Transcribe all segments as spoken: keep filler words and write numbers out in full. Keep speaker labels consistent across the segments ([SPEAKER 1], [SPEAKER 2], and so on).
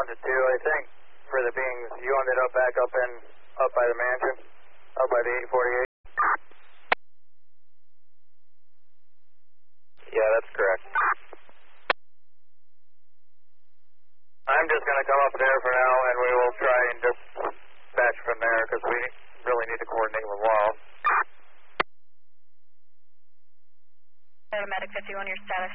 [SPEAKER 1] one to two, I think, for the beings. You ended up back up in, up by the mansion, up by the eight forty-eight. Yeah, that's correct. I'm just going to come up there for now, and we will try and just dispatch from there, because we really need to coordinate with Wall.
[SPEAKER 2] Medic fifty-one, your status.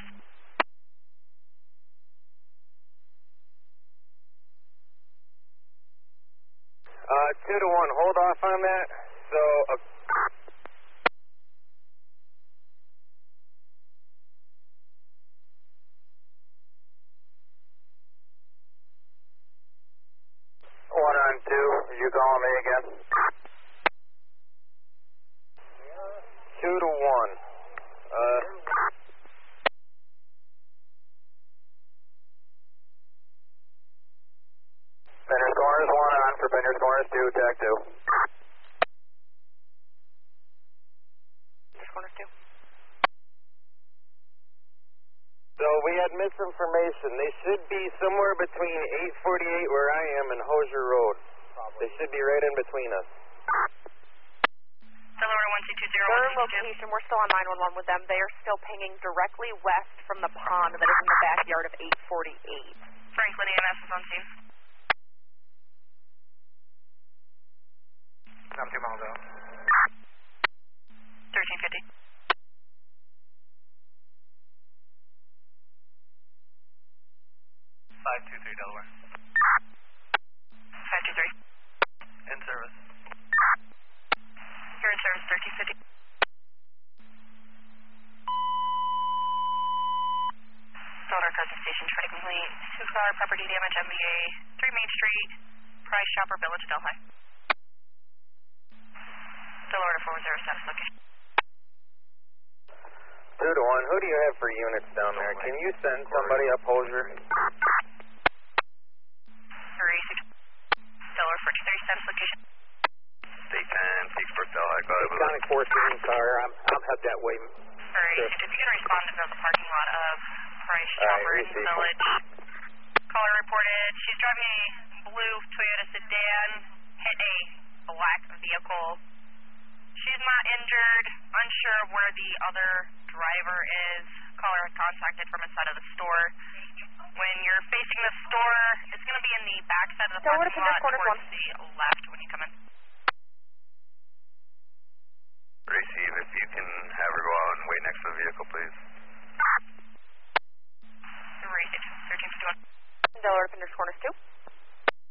[SPEAKER 1] Uh, two to one, hold off on that. So, uh, one on two, are you calling me again? Two to one. Uh, Bender's Corners one on for Bender's Corners two, tag two.
[SPEAKER 2] Bender's Corners two.
[SPEAKER 1] So we had misinformation. They should be somewhere between eight forty-eight where I am and Hosier Road. They should be right in between us.
[SPEAKER 2] Delaware one two two zero.
[SPEAKER 3] Their location, we're still on nine one one with them. They are still pinging directly west from the pond that is in the backyard of eight forty-eight.
[SPEAKER 2] Franklin E M S is on scene.
[SPEAKER 1] I'm two miles out.
[SPEAKER 2] thirteen fifty.
[SPEAKER 1] five two three Delaware.
[SPEAKER 2] five two three.
[SPEAKER 1] In service.
[SPEAKER 2] You're in service, thirteen fifty. Delaware Crescent Station, twenty complete. Two car, property damage, M B A, three Main Street, Price Shopper, Village, Delhi. Delaware four zero status location.
[SPEAKER 1] Two to one, who do you have for units down there? Can you send somebody up Hosier?
[SPEAKER 2] three six. Delaware forty-three status location.
[SPEAKER 1] State ten, Petersburg, Delhi, got it.
[SPEAKER 4] Sonic fourteen car, I'm, I'm head that way.
[SPEAKER 2] Alright, if you can respond to the parking lot of Price Shopper in the Village. Caller reported she's driving a blue Toyota sedan, hit a black vehicle. She's not injured, unsure of where the other driver is. Caller had contacted from inside of the store. When you're facing the store, it's going to be in the back side of the
[SPEAKER 3] Delaware
[SPEAKER 2] parking lot
[SPEAKER 3] Corners
[SPEAKER 2] towards
[SPEAKER 3] one.
[SPEAKER 2] the left when you come in.
[SPEAKER 1] Receive, if you can have her go out and wait next to the vehicle, please.
[SPEAKER 2] Receive, thirteen fifty-one.
[SPEAKER 3] Delaware Corners two.